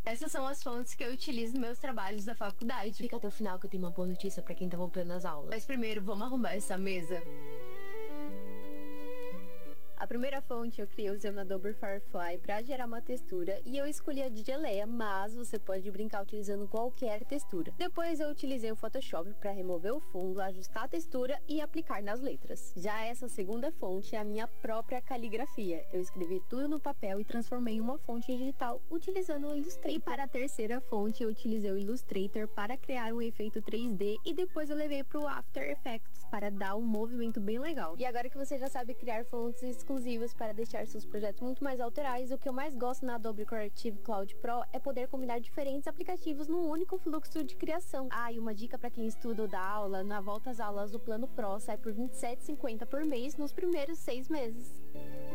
Essas são as fontes que eu utilizo nos meus trabalhos da faculdade. Fica até o final que eu tenho uma boa notícia pra quem tá voltando às aulas. Mas primeiro, vamos arrumar essa mesa. A primeira fonte eu criei usando a Adobe Firefly para gerar uma textura e eu escolhi a de geleia, mas você pode brincar utilizando qualquer textura. Depois eu utilizei o Photoshop para remover o fundo, ajustar a textura e aplicar nas letras. Já essa segunda fonte é a minha própria caligrafia. Eu escrevi tudo no papel e transformei em uma fonte digital utilizando o Illustrator. E para a terceira fonte eu utilizei o Illustrator para criar um efeito 3D e depois eu levei para o After Effects para dar um movimento bem legal. E agora que você já sabe criar fontes exclusivas para deixar seus projetos muito mais autorais, o que eu mais gosto na Adobe Creative Cloud Pro é poder combinar diferentes aplicativos num único fluxo de criação. E uma dica para quem estuda ou dá aula, na volta às aulas o plano Pro sai por R$ 27,50 por mês nos primeiros 6 meses.